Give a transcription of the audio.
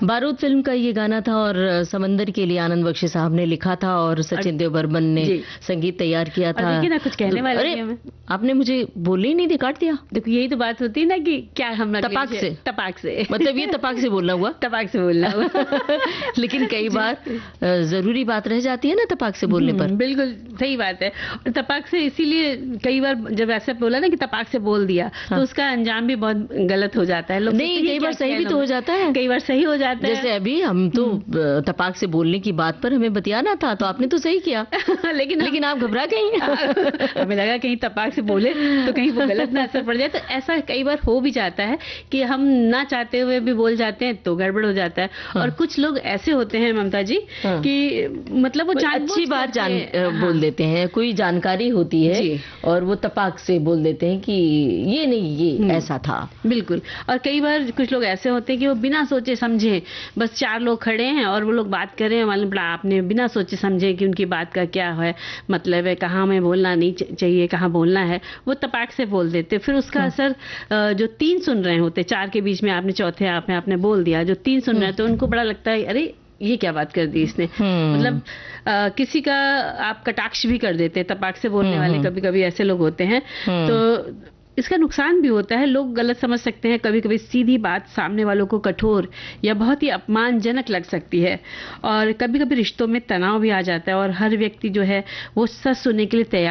बारूद फिल्म का ये गाना था और समंदर के लिए आनंद बख्शी साहब ने लिखा था और सचिन देव बर्मन ने संगीत तैयार किया था। देखिए ना, कुछ कहने वाले अरे आपने मुझे बोलने ही नहीं दिया, काट दिया। देखो यही तो बात होती है ना कि क्या हम तपाक से मतलब ये तपाक से बोलना हुआ। तपाक से बोलना हुआ लेकिन कई बार जरूरी बात रह जाती है ना तपाक से बोलने पर। बिल्कुल सही बात है। और तपाक से इसीलिए कई बार जब ऐसा बोला ना कि तपाक से बोल दिया, तो उसका अंजाम भी बहुत गलत हो जाता है। लोग नहीं, कई बार सही भी तो हो जाता है, कई बार सही हो जाता है। जैसे अभी हम तो तपाक से बोलने की बात पर हमें बतियाना था, तो आपने तो सही किया लेकिन आप घबरा गई। हमें लगा कहीं तपाक से बोले तो कहीं वो गलत ना असर पड़ जाए। तो ऐसा कई बार हो भी जाता है कि हम ना चाहते हुए भी बोल जाते हैं तो गड़बड़ हो जाता है। और कुछ लोग ऐसे होते हैं ममता जी कि मतलब वो अच्छी बात बोल देते हैं, कोई जानकारी होती है और वो तपाक से बोल देते हैं कि ये नहीं, ये ऐसा था। बिल्कुल। और कई बार कुछ लोग ऐसे होते हैं कि वो बिना सोचे समझे, बस 4 लोग खड़े हैं और वो लोग बात कर रहे हैं, मालूम पड़ा आपने बिना सोचे समझे कि उनकी बात का क्या है मतलब है, कहाँ में बोलना नहीं चाहिए, कहाँ बोलना है, वो तपाक से बोल देते। फिर उसका असर जो 3 सुन रहे होते, 4 के बीच में आपने चौथे आपने बोल दिया, जो 3 सुन रहे हैं तो उनको बड़ा लगता है अरे ये क्या बात कर दी इसने। मतलब किसी का आप कटाक्ष भी कर देते हैं, तपाक से बोलने वाले कभी कभी ऐसे लोग होते हैं। तो इसका नुकसान भी होता है, लोग गलत समझ सकते हैं। कभी कभी सीधी बात सामने वालों को कठोर या बहुत ही अपमानजनक लग सकती है और कभी कभी रिश्तों में तनाव भी आ जाता है और हर व्यक्ति जो है वो सच सुनने के लिए तैयार